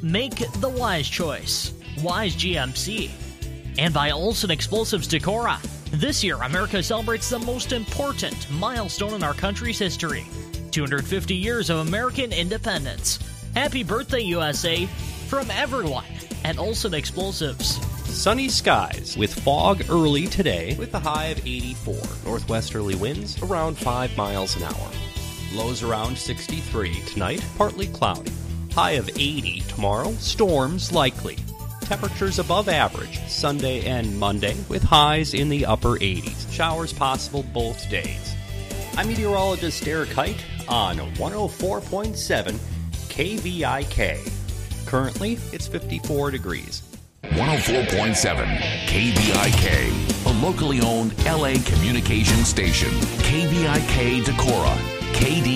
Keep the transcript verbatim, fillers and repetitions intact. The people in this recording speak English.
Make the wise choice. Wise G M C. And by Olson Explosives Decorah. This year, America celebrates the most important milestone in our country's history. two hundred fifty years of American independence. Happy birthday, U S A, from everyone at Olson Explosives. Sunny skies with fog early today with a high of eighty-four. Northwesterly winds around five miles an hour. Lows around sixty-three. Tonight, partly cloudy. High of eighty tomorrow. Storms likely. Temperatures above average Sunday and Monday with highs in the upper eighties. Showers possible both days. I'm meteorologist Derek Height on one oh four point seven K V I K. Currently, it's fifty-four degrees. one oh four point seven K V I K, a locally owned L A communication station. K V I K Decorah, K D